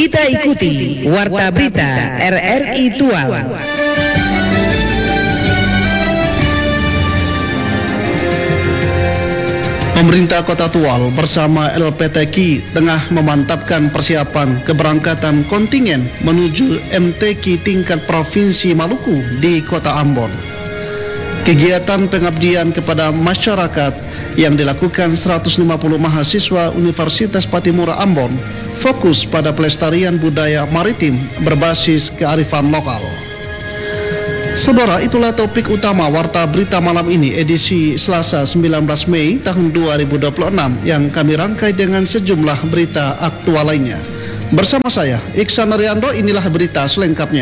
Kita ikuti Warta Berita RRI Tual. Pemerintah Kota Tual bersama LPTKI tengah memantapkan persiapan keberangkatan kontingen menuju MTQ tingkat Provinsi Maluku di Kota Ambon. Kegiatan pengabdian kepada masyarakat yang dilakukan 150 mahasiswa Universitas Patimura Ambon fokus pada pelestarian budaya maritim berbasis kearifan lokal. Saudara, itulah topik utama Warta Berita malam ini edisi Selasa 19 Mei tahun 2026 yang kami rangkai dengan sejumlah berita aktual lainnya. Bersama saya, Iksan Ariando, inilah berita selengkapnya.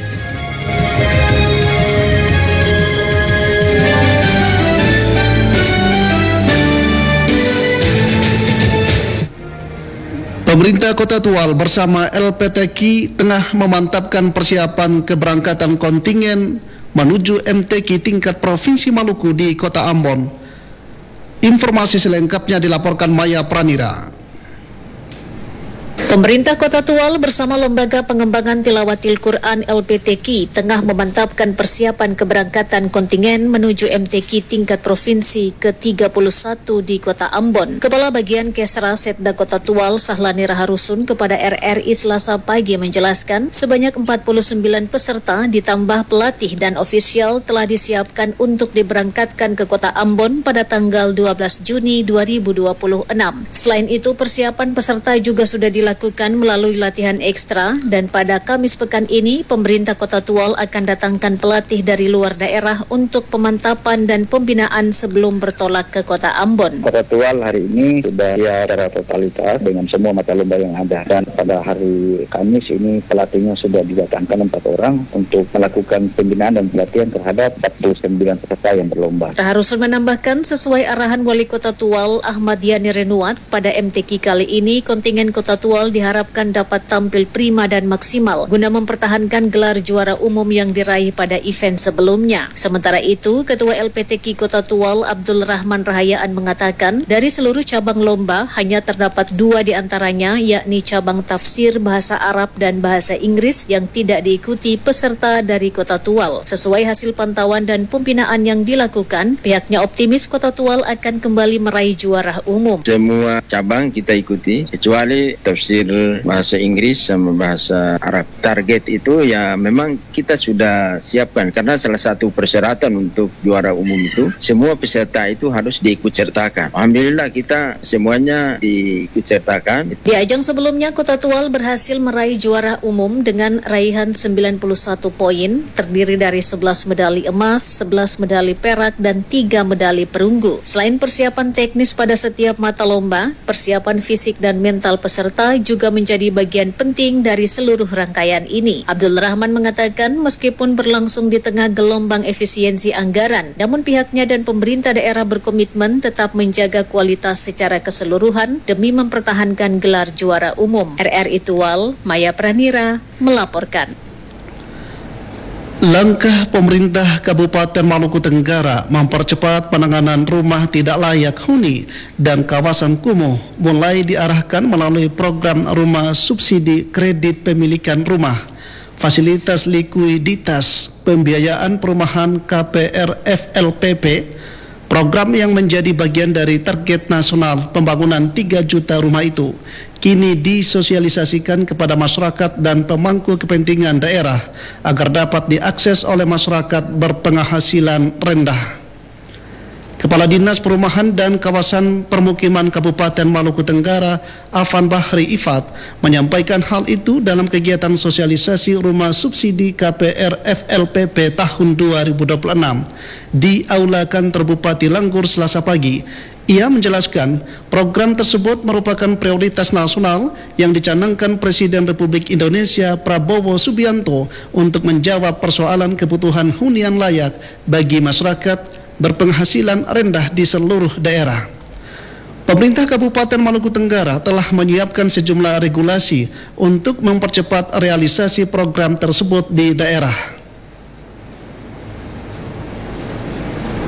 Pemerintah Kota Tual bersama LPTKI tengah memantapkan persiapan keberangkatan kontingen menuju MTQ tingkat Provinsi Maluku di Kota Ambon. Informasi selengkapnya dilaporkan Maya Pranira. Pemerintah Kota Tual bersama Lembaga Pengembangan Tilawatil Quran LPTKI tengah memantapkan persiapan keberangkatan kontingen menuju MTQ tingkat provinsi ke-31 di Kota Ambon. Kepala Bagian Kesra Setda Kota Tual Sahlani Raharusun kepada RRI Selasa pagi menjelaskan sebanyak 49 peserta ditambah pelatih dan ofisial telah disiapkan untuk diberangkatkan ke Kota Ambon pada tanggal 12 Juni 2026. Selain itu, persiapan peserta juga sudah dilakukan melalui latihan ekstra, dan pada Kamis pekan ini pemerintah Kota Tual akan datangkan pelatih dari luar daerah untuk pemantapan dan pembinaan sebelum bertolak ke Kota Ambon. Kota Tual hari ini sudah secara totalitas dengan semua mata lomba yang ada, dan pada hari Kamis ini pelatihnya sudah didatangkan 4 orang untuk melakukan pembinaan dan pelatihan terhadap 49 peserta yang berlomba. Raharusun menambahkan sesuai arahan Wali Kota Tual Ahmad Yani Renuat, pada MTQ kali ini kontingen Kota Tual diharapkan dapat tampil prima dan maksimal guna mempertahankan gelar juara umum yang diraih pada event sebelumnya. Sementara itu, Ketua LPTKI Kota Tual Abdul Rahman Rahayaan mengatakan dari seluruh cabang lomba hanya terdapat 2 di antaranya, yakni cabang tafsir bahasa Arab dan bahasa Inggris yang tidak diikuti peserta dari Kota Tual. Sesuai hasil pantauan dan pembinaan yang dilakukan, pihaknya optimis Kota Tual akan kembali meraih juara umum. Semua cabang kita ikuti kecuali tafsir bahasa Inggris sama bahasa Arab. Target itu ya memang kita sudah siapkan, karena salah satu persyaratan untuk juara umum itu semua peserta itu harus diikutsertakan. Alhamdulillah kita semuanya diikutsertakan. Di ajang sebelumnya Kota Tual berhasil meraih juara umum dengan raihan 91 poin, terdiri dari 11 medali emas, 11 medali perak dan 3 medali perunggu. Selain persiapan teknis pada setiap mata lomba, persiapan fisik dan mental peserta juga menjadi bagian penting dari seluruh rangkaian ini. Abdul Rahman mengatakan meskipun berlangsung di tengah gelombang efisiensi anggaran, namun pihaknya dan pemerintah daerah berkomitmen tetap menjaga kualitas secara keseluruhan demi mempertahankan gelar juara umum. RRI Tual, Maya Pranira melaporkan. Langkah pemerintah Kabupaten Maluku Tenggara mempercepat penanganan rumah tidak layak huni dan kawasan kumuh mulai diarahkan melalui program rumah subsidi kredit pemilikan rumah, fasilitas likuiditas, pembiayaan perumahan KPR FLPP, program yang menjadi bagian dari target nasional pembangunan 3 juta rumah itu kini disosialisasikan kepada masyarakat dan pemangku kepentingan daerah agar dapat diakses oleh masyarakat berpenghasilan rendah. Kepala Dinas Perumahan dan Kawasan Permukiman Kabupaten Maluku Tenggara, Afan Bahri Ifat, menyampaikan hal itu dalam kegiatan sosialisasi rumah subsidi KPR FLPP tahun 2026 di Aula Kantor Bupati Langgur Selasa pagi. Ia menjelaskan program tersebut merupakan prioritas nasional yang dicanangkan Presiden Republik Indonesia Prabowo Subianto untuk menjawab persoalan kebutuhan hunian layak bagi masyarakat berpenghasilan rendah di seluruh daerah. Pemerintah Kabupaten Maluku Tenggara telah menyiapkan sejumlah regulasi untuk mempercepat realisasi program tersebut di daerah.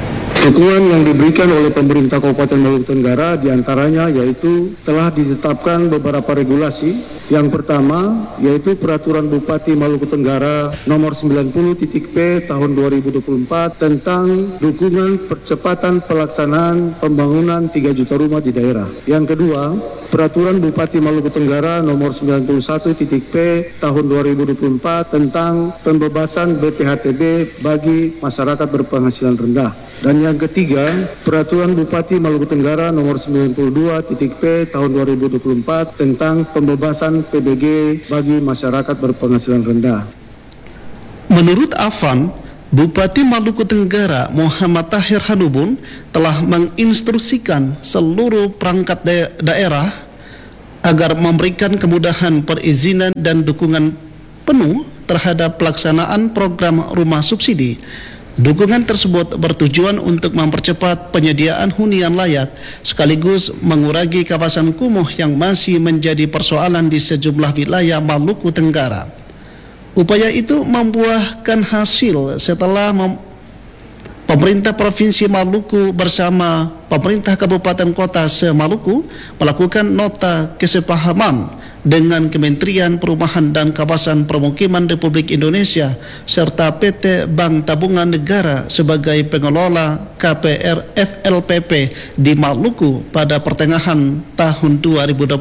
Dukungan yang diberikan oleh pemerintah Kabupaten Maluku Tenggara diantaranya yaitu telah ditetapkan beberapa regulasi. Yang pertama yaitu Peraturan Bupati Maluku Tenggara nomor 90.P tahun 2024 tentang dukungan percepatan pelaksanaan pembangunan 3 juta rumah di daerah. Yang kedua, Peraturan Bupati Maluku Tenggara nomor 91.P tahun 2024 tentang pembebasan BPHTB bagi masyarakat berpenghasilan rendah. Dan yang ketiga, Peraturan Bupati Maluku Tenggara nomor 92.P tahun 2024 tentang pembebasan PBG bagi masyarakat berpenghasilan rendah. Menurut Afan, Bupati Maluku Tenggara Muhammad Tahir Hanubun telah menginstruksikan seluruh perangkat daerah agar memberikan kemudahan perizinan dan dukungan penuh terhadap pelaksanaan program rumah subsidi. Dukungan tersebut bertujuan untuk mempercepat penyediaan hunian layak sekaligus mengurangi kawasan kumuh yang masih menjadi persoalan di sejumlah wilayah Maluku Tenggara. Upaya itu membuahkan hasil setelah pemerintah Provinsi Maluku bersama pemerintah Kabupaten Kota se-Maluku melakukan nota kesepahaman dengan Kementerian Perumahan dan Kawasan Permukiman Republik Indonesia serta PT Bank Tabungan Negara sebagai pengelola KPR FLPP di Maluku pada pertengahan tahun 2025.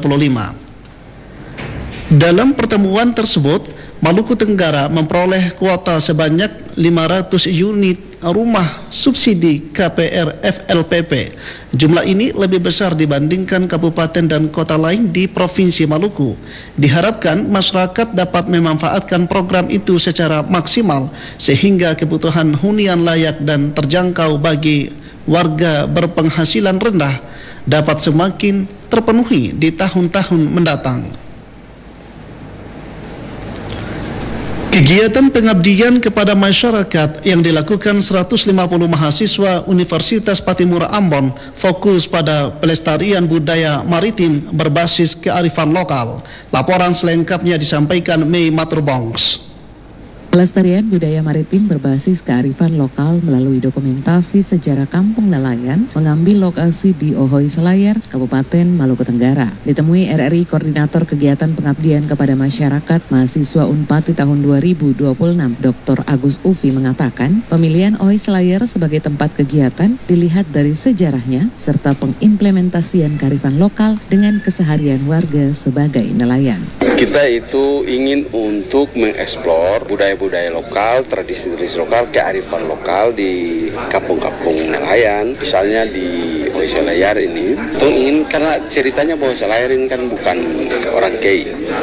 Dalam pertemuan tersebut, Maluku Tenggara memperoleh kuota sebanyak 500 unit rumah subsidi KPR FLPP. Jumlah ini lebih besar dibandingkan kabupaten dan kota lain di Provinsi Maluku. Diharapkan masyarakat dapat memanfaatkan program itu secara maksimal sehingga kebutuhan hunian layak dan terjangkau bagi warga berpenghasilan rendah dapat semakin terpenuhi di tahun-tahun mendatang. Kegiatan pengabdian kepada masyarakat yang dilakukan 150 mahasiswa Universitas Patimura Ambon fokus pada pelestarian budaya maritim berbasis kearifan lokal. Laporan selengkapnya disampaikan Mei Maturbongs. Pelestarian budaya maritim berbasis kearifan lokal melalui dokumentasi sejarah Kampung Nelayan mengambil lokasi di Ohoy Selayar, Kabupaten Maluku Tenggara. Ditemui RRI Koordinator Kegiatan Pengabdian kepada Masyarakat Mahasiswa Unpati tahun 2026, Dr. Agus Ufi mengatakan, pemilihan Ohoy Selayar sebagai tempat kegiatan dilihat dari sejarahnya serta pengimplementasian kearifan lokal dengan keseharian warga sebagai nelayan. Kita itu ingin untuk mengeksplor budaya-budaya lokal, tradisi-tradisi lokal, kearifan lokal di kampung-kampung nelayan. Misalnya di Ohoy Selayar ini, itu ingin karena ceritanya bahwa Selayar ini kan bukan orang Kei.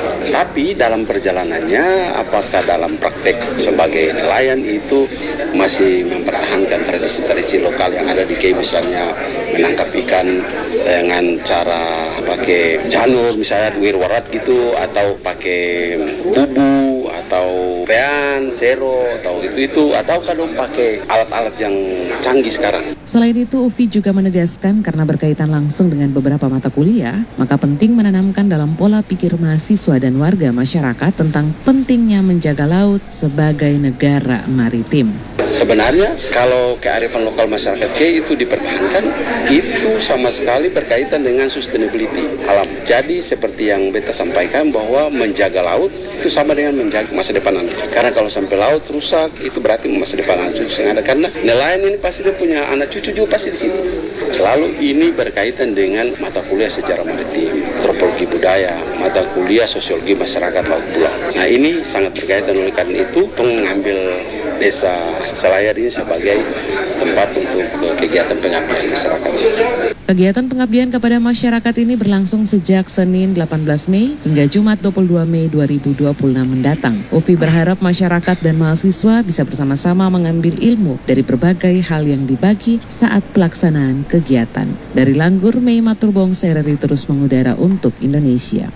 Tapi dalam perjalanannya, apakah dalam praktek sebagai nelayan itu masih mempertahankan tradisi-tradisi lokal yang ada di Kei, misalnya menangkap ikan dengan cara pakai janur, misalnya wirwarat gitu, atau pakai bubu, atau pean, sero, atau itu atau kadang pakai alat-alat yang canggih sekarang. Selain itu, Ufi juga menegaskan karena berkaitan langsung dengan beberapa mata kuliah, maka penting menanamkan dalam pola pikir mahasiswa dan warga masyarakat tentang pentingnya menjaga laut sebagai negara maritim. Sebenarnya kalau kearifan lokal masyarakat Kei itu dipertahankan, itu sama sekali berkaitan dengan sustainability alam. Jadi seperti yang beta sampaikan bahwa menjaga laut itu sama dengan menjaga masa depan anak. Karena kalau sampai laut rusak, itu berarti masa depan anak cucu yang ada. Karena nelayan ini pasti dia punya anak cucu juga pasti di situ. Lalu ini berkaitan dengan mata kuliah sejarah maritim, antropologi budaya, mata kuliah sosiologi masyarakat laut pulau. Nah ini sangat berkaitan, oleh karena itu mengambil desa Selayar ini sebagai tempat untuk kegiatan pengabdian masyarakat. Kegiatan pengabdian kepada masyarakat ini berlangsung sejak Senin 18 Mei hingga Jumat 22 Mei 2026 mendatang. Ufi berharap masyarakat dan mahasiswa bisa bersama-sama mengambil ilmu dari berbagai hal yang dibagi saat pelaksanaan kegiatan. Dari Langgur, Mei Maturbongs, RRI terus mengudara untuk Indonesia.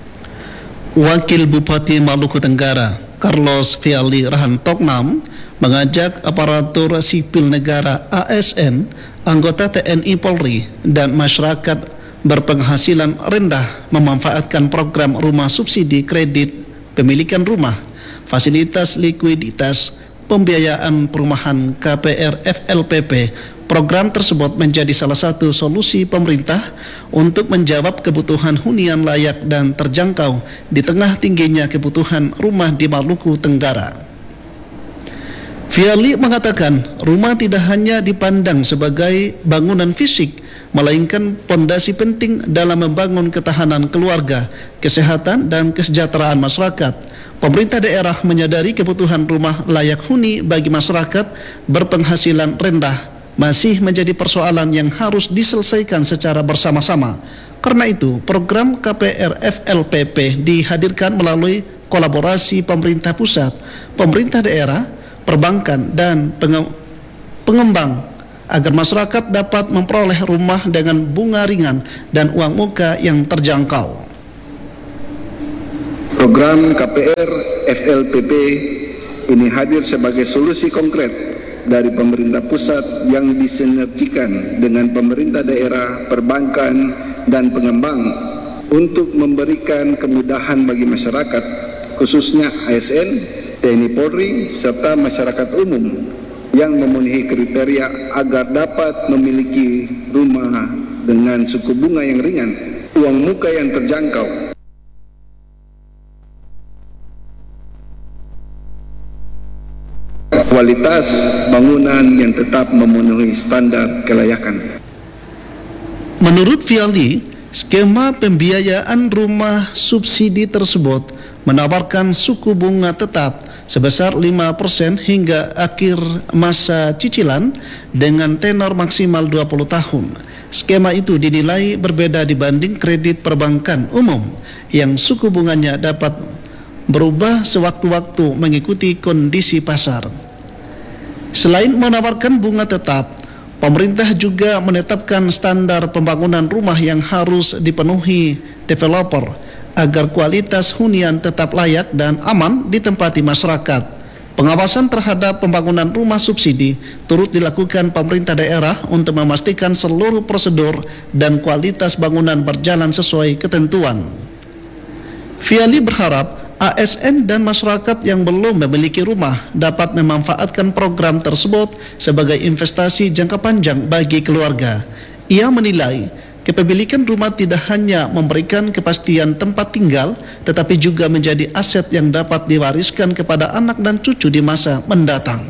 Wakil Bupati Maluku Tenggara Carlos Fiali Rahantoknam mengajak aparatur sipil negara ASN, anggota TNI Polri, dan masyarakat berpenghasilan rendah memanfaatkan program rumah subsidi kredit pemilikan rumah, fasilitas likuiditas, pembiayaan perumahan KPR FLPP program tersebut menjadi salah satu solusi pemerintah untuk menjawab kebutuhan hunian layak dan terjangkau di tengah tingginya kebutuhan rumah di Maluku Tenggara. Fiali mengatakan rumah tidak hanya dipandang sebagai bangunan fisik, melainkan pondasi penting dalam membangun ketahanan keluarga, kesehatan dan kesejahteraan masyarakat. Pemerintah daerah menyadari kebutuhan rumah layak huni bagi masyarakat berpenghasilan rendah masih menjadi persoalan yang harus diselesaikan secara bersama-sama. Karena itu, program KPR FLPP dihadirkan melalui kolaborasi pemerintah pusat, pemerintah daerah, perbankan, dan pengembang agar masyarakat dapat memperoleh rumah dengan bunga ringan dan uang muka yang terjangkau. Program KPR FLPP ini hadir sebagai solusi konkret dari pemerintah pusat yang disinergikan dengan pemerintah daerah, perbankan, dan pengembang untuk memberikan kemudahan bagi masyarakat, khususnya ASN, TNI Polri, serta masyarakat umum yang memenuhi kriteria agar dapat memiliki rumah dengan suku bunga yang ringan, uang muka yang terjangkau, kualitas bangunan yang tetap memenuhi standar kelayakan. Menurut Fiali, skema pembiayaan rumah subsidi tersebut menawarkan suku bunga tetap sebesar 5% hingga akhir masa cicilan dengan tenor maksimal 20 tahun. Skema itu dinilai berbeda dibanding kredit perbankan umum yang suku bunganya dapat berubah sewaktu-waktu mengikuti kondisi pasar. Selain menawarkan bunga tetap, pemerintah juga menetapkan standar pembangunan rumah yang harus dipenuhi developer agar kualitas hunian tetap layak dan aman ditempati masyarakat. Pengawasan terhadap pembangunan rumah subsidi turut dilakukan pemerintah daerah untuk memastikan seluruh prosedur dan kualitas bangunan berjalan sesuai ketentuan. Fiali berharap ASN dan masyarakat yang belum memiliki rumah dapat memanfaatkan program tersebut sebagai investasi jangka panjang bagi keluarga. Ia menilai kepemilikan rumah tidak hanya memberikan kepastian tempat tinggal, tetapi juga menjadi aset yang dapat diwariskan kepada anak dan cucu di masa mendatang.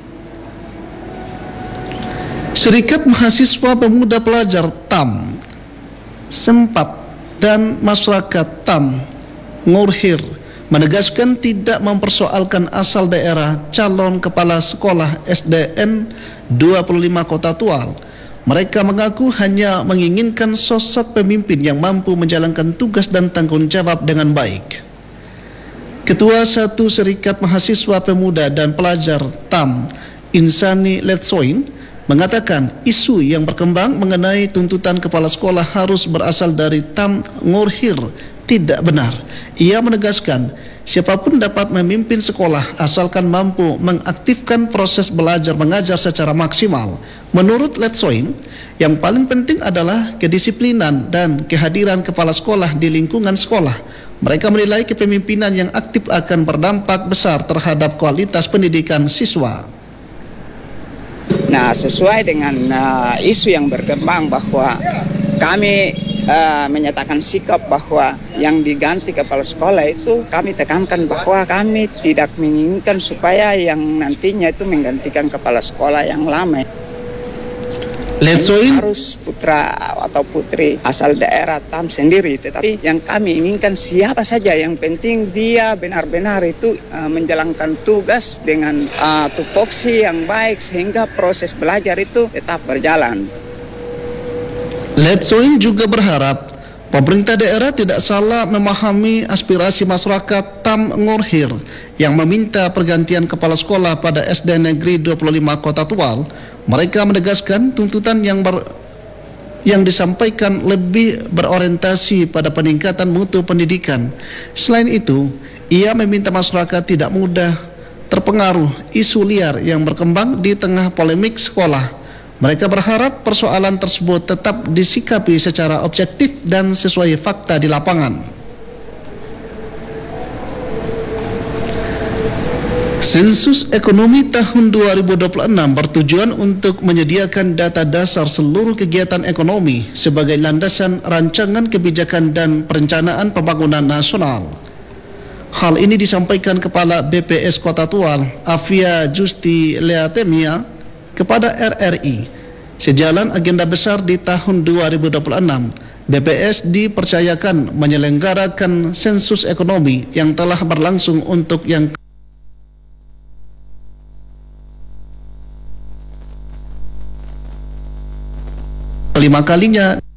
Serikat Mahasiswa Pemuda Pelajar TAM, Sempat, dan Masyarakat TAM Ngurhir menegaskan tidak mempersoalkan asal daerah calon kepala sekolah SDN 25 Kota Tual. Mereka mengaku hanya menginginkan sosok pemimpin yang mampu menjalankan tugas dan tanggung jawab dengan baik. Ketua Satu Serikat Mahasiswa Pemuda dan Pelajar TAM, Insani Letsoin, mengatakan isu yang berkembang mengenai tuntutan kepala sekolah harus berasal dari TAM Ngurhir tidak benar. Ia menegaskan siapapun dapat memimpin sekolah asalkan mampu mengaktifkan proses belajar mengajar secara maksimal. Menurut Letsoin, yang paling penting adalah kedisiplinan dan kehadiran kepala sekolah di lingkungan sekolah. Mereka menilai kepemimpinan yang aktif akan berdampak besar terhadap kualitas pendidikan siswa. Nah, sesuai dengan isu yang berkembang bahwa kami menyatakan sikap bahwa yang diganti kepala sekolah itu kami tekankan bahwa kami tidak menginginkan supaya yang nantinya itu menggantikan kepala sekolah yang lama. Letsoin Harus putra atau putri asal daerah TAM sendiri, tetapi yang kami inginkan siapa saja, yang penting dia benar-benar itu menjalankan tugas dengan tupoksi yang baik sehingga proses belajar itu tetap berjalan. Letsoin juga berharap pemerintah daerah tidak salah memahami aspirasi masyarakat TAM Ngurhir yang meminta pergantian kepala sekolah pada SD Negeri 25 Kota Tual. Mereka menegaskan tuntutan yang disampaikan lebih berorientasi pada peningkatan mutu pendidikan. Selain itu, ia meminta masyarakat tidak mudah terpengaruh isu liar yang berkembang di tengah polemik sekolah. Mereka berharap persoalan tersebut tetap disikapi secara objektif dan sesuai fakta di lapangan. Sensus ekonomi tahun 2026 bertujuan untuk menyediakan data dasar seluruh kegiatan ekonomi sebagai landasan rancangan kebijakan dan perencanaan pembangunan nasional. Hal ini disampaikan Kepala BPS Kota Tual, Afia Justi Leatemia, kepada RRI. Sejalan agenda besar di tahun 2026, BPS dipercayakan menyelenggarakan sensus ekonomi yang telah berlangsung untuk yang kelima kalinya